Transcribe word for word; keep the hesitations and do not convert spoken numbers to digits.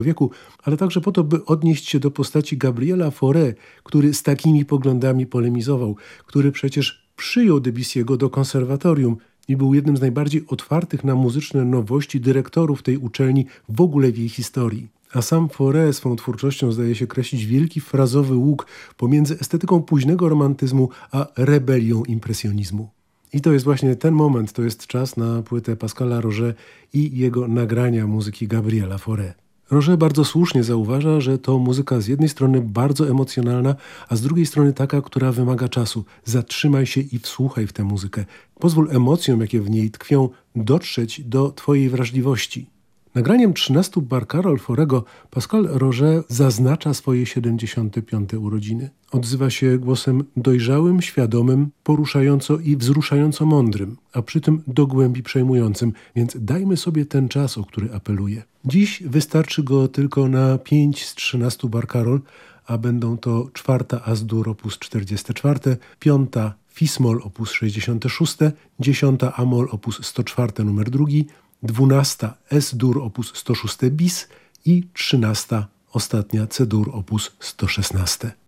wieku, ale także po to, by odnieść się do postaci Gabriela Fauré, który z takimi poglądami polemizował, który przecież przyjął Debussy'ego do konserwatorium i był jednym z najbardziej otwartych na muzyczne nowości dyrektorów tej uczelni w ogóle w jej historii. A sam Fauré swą twórczością zdaje się kreślić wielki frazowy łuk pomiędzy estetyką późnego romantyzmu a rebelią impresjonizmu. I to jest właśnie ten moment, to jest czas na płytę Pascala Roget i jego nagrania muzyki Gabriela Fauré. Roget bardzo słusznie zauważa, że to muzyka z jednej strony bardzo emocjonalna, a z drugiej strony taka, która wymaga czasu. Zatrzymaj się i wsłuchaj w tę muzykę. Pozwól emocjom, jakie w niej tkwią, dotrzeć do twojej wrażliwości. Nagraniem trzynastu barkarol Faurego Pascal Roget zaznacza swoje siedemdziesiąte piąte urodziny. Odzywa się głosem dojrzałym, świadomym, poruszająco i wzruszająco mądrym, a przy tym do głębi przejmującym, więc dajmy sobie ten czas, o który apeluje. Dziś wystarczy go tylko na pięć z trzynastu barkarol, a będą to czwarta As-dur opus czterdzieste czwarte, piąta Fis-moll opus sześćdziesiąte szóste, dziesiąta A-moll opus sto czwarte numer drugi, dwunasta Es-dur opus sto szóste bis i trzynasta ostatnia C-dur opus sto szesnaście.